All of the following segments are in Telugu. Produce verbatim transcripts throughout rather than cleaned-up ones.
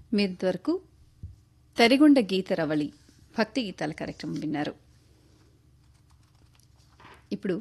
మీరింతవరకు తరిగొండ గీత రవళి భక్తి గీతాల కార్యక్రమం విన్నారు. ఇప్పుడు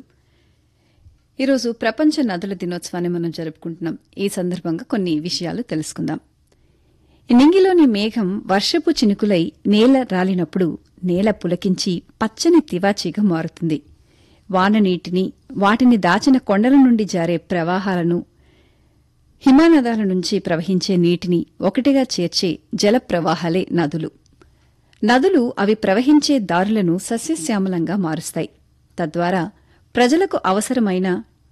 ఈరోజు ప్రపంచ నదుల దినోత్సవాన్ని మనం జరుపుకుంటున్నాం. ఈ సందర్భంగా కొన్ని విషయాలు తెలుసుకుందాం. నింగిలోని మేఘం వర్షపు చినుకులై నేల రాలినప్పుడు నేల పులకించి పచ్చని తివాచీగా మారుతుంది. వాననీటిని, వాటిని దాచిన కొండల నుండి జారే ప్రవాహాలను, హిమానదాల నుంచి ప్రవహించే నీటిని ఒకటిగా చేర్చే జల ప్రవాహాలే నదులు. నదులు అవి ప్రవహించే దారులను సస్యశ్యామలంగా మారుస్తాయి. తద్వారా ప్రజలకు అవసరమైన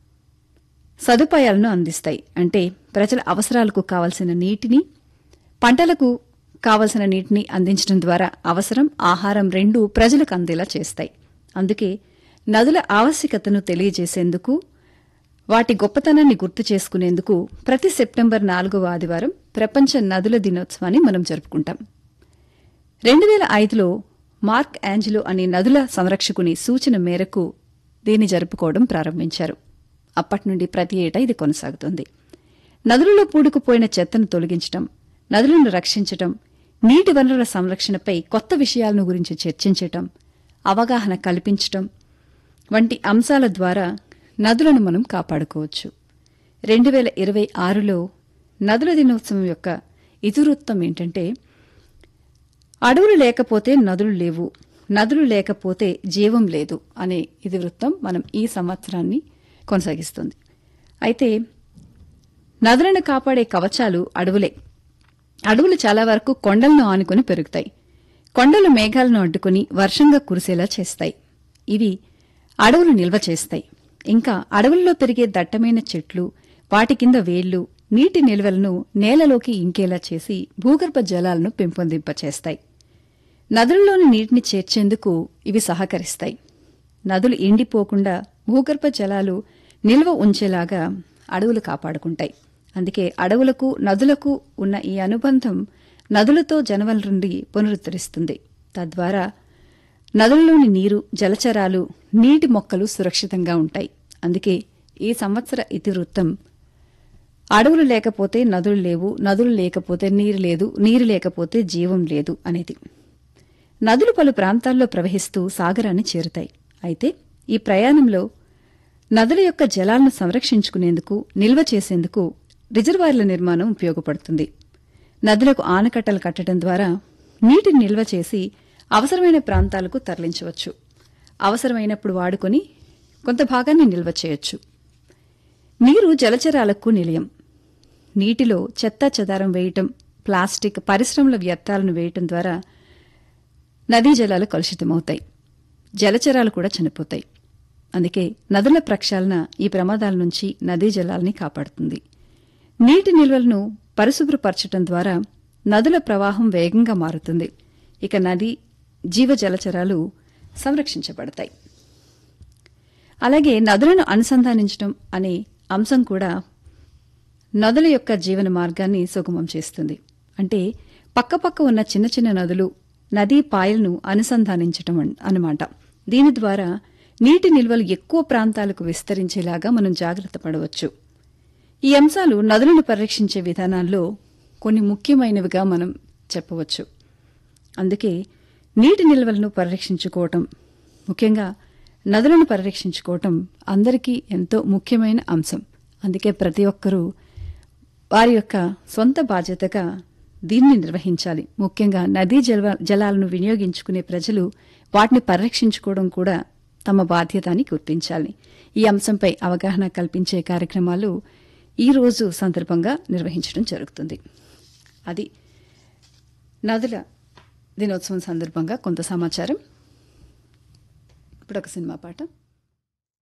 సదుపాయాలను అందిస్తాయి. అంటే ప్రజల అవసరాలకు కావలసిన నీటిని, పంటలకు కావలసిన నీటిని అందించడం ద్వారా అవసరం, ఆహారం రెండూ ప్రజలకు అందేలా చేస్తాయి. అందుకే నదుల ఆవశ్యకతను తెలియజేసేందుకు, వాటి గొప్పతనాన్ని గుర్తు చేసుకునేందుకు ప్రతి సెప్టెంబర్ నాలుగవ ఆదివారం ప్రపంచ నదుల దినోత్సవాన్ని మనం జరుపుకుంటాం. రెండు వేల ఐదులో మార్క్ యాంజెలో అనే నదుల సంరక్షకుని సూచన మేరకు దీన్ని జరుపుకోవడం ప్రారంభించారు. అప్పటి నుండి ప్రతి ఏటా ఇది కొనసాగుతుంది. నదులలో పూడుకుపోయిన చెత్తను తొలగించడం, నదులను రక్షించటం, నీటి వనరుల సంరక్షణపై కొత్త విషయాలను గురించి చర్చించటం, అవగాహన కల్పించటం వంటి అంశాల ద్వారా నదులను మనం కాపాడుకోవచ్చు. రెండు వేల ఇరవై ఆరులో నదుల దినోత్సవం యొక్క ఇతివృత్తం ఏంటంటే, అడవులు లేకపోతే నదులు లేవు, నదులు లేకపోతే జీవం లేదు అనే ఇతివృత్తం మనం ఈ సంవత్సరాన్ని కొనసాగిస్తుంది. అయితే నదులను కాపాడే కవచాలు అడవులే. అడవులు చాలా వరకు కొండలను ఆనుకుని పెరుగుతాయి. కొండలు మేఘాలను అడ్డుకుని వర్షంగా కురిసేలా చేస్తాయి. ఇవి అడవులు నిల్వ చేస్తాయి. ఇంకా అడవుల్లో పెరిగే దట్టమైన చెట్లు, వాటి కింద వేళ్లు నీటి నిల్వలను నేలలోకి ఇంకేలా చేసి భూగర్భ జలాలను పెంపొందింపచేస్తాయి. నదుల్లోని నీటిని చేర్చేందుకు ఇవి సహకరిస్తాయి. నదులు ఎండిపోకుండా భూగర్భ జలాలు నిల్వ ఉంచేలాగా అడవులు కాపాడుకుంటాయి. అందుకే అడవులకు నదులకు ఉన్న ఈ అనుబంధం నదులతో జనవనరుల్ని పునరుద్ధరిస్తుంది. తద్వారా నదుల్లోని నీరు, జలచరాలు, నీటి మొక్కలు సురక్షితంగా ఉంటాయి. అందుకే ఈ సంవత్సర ఇతివృత్తం అడవులు లేకపోతే నదులు లేవు, నదులు లేకపోతే నీరు లేదు, నీరు లేకపోతే జీవం లేదు అనేది. నదులు పలు ప్రాంతాల్లో ప్రవహిస్తూ సాగరాన్ని చేరుతాయి. అయితే ఈ ప్రయాణంలో నదుల యొక్క జలాలను సంరక్షించుకునేందుకు, నిల్వ చేసేందుకు రిజర్వాయర్ల నిర్మాణం ఉపయోగపడుతుంది. నదులకు ఆనకట్టలు కట్టడం ద్వారా నీటిని నిల్వ చేసి అవసరమైన ప్రాంతాలకు తరలించవచ్చు. అవసరమైనప్పుడు వాడుకొని కొంత భాగాన్ని నిల్వ చేయొచ్చు. నీరు జలచరాలకు నిలయం. నీటిలో చెత్తా చెదారం వేయటం, ప్లాస్టిక్, పరిశ్రమల వ్యర్థాలను వేయటం ద్వారా నదీ జలాలు కలుషితమవుతాయి. జలచరాలు కూడా చనిపోతాయి. అందుకే నదుల ప్రక్షాళన ఈ ప్రమాదాల నుంచి నదీ జలాల్ని కాపాడుతుంది. నీటి నిల్వలను పరిశుభ్రపరచడం ద్వారా నదుల ప్రవాహం వేగంగా మారుతుంది. ఇక నది జీవ జలచరాలు సంరక్షించబడతాయి. అలాగే నదులను అనుసంధానించడం అనే అంశం కూడా నదుల యొక్క జీవన మార్గాన్ని సుగమం చేస్తుంది. అంటే పక్కపక్క ఉన్న చిన్న చిన్న నదులు, నదీ పాయలను అనుసంధానించటం అన్నమాట. దీని ద్వారా నీటి నిల్వలు ఎక్కువ ప్రాంతాలకు విస్తరించేలాగా మనం జాగ్రత్త పడవచ్చు. ఈ అంశాలు నదులను పరిరక్షించే విధానాల్లో కొన్ని ముఖ్యమైనవిగా మనం చెప్పవచ్చు. అందుకే నీటి నిల్వలను పరిరక్షించుకోవటం, ముఖ్యంగా నదులను పరిరక్షించుకోవటం అందరికీ ఎంతో ముఖ్యమైన అంశం. అందుకే ప్రతి ఒక్కరూ వారి యొక్క సొంత బాధ్యతగా దీన్ని నిర్వహించాలి. ముఖ్యంగా నదీ జల జలాలను వినియోగించుకునే ప్రజలు వాటిని పరిరక్షించుకోవడం కూడా తమ బాధ్యత అని గుర్తించాలి. ఈ అంశంపై అవగాహన కల్పించే కార్యక్రమాలు ఈ రోజు సందర్భంగా నిర్వహించడం జరుగుతుంది. అది నదుల దినోత్సవం సందర్భంగా కొంత సమాచారం. ఇప్పుడు ఒక సినిమా పాట.